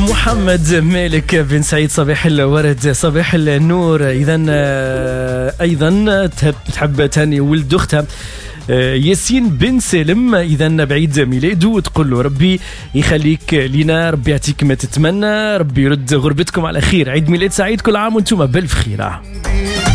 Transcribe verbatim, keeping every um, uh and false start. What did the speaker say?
محمد مالك بن سعيد صباح الورد صباح النور. إذن أيضا تحب تاني ولد أختها ياسين بن سالم إذن بعيد ميلاده وتقول له ربي يخليك لينا، ربي يعطيك ما تتمنى، ربي يرد غربتكم على خير. عيد ميلاد سعيد، كل عام وانتم بالف خير.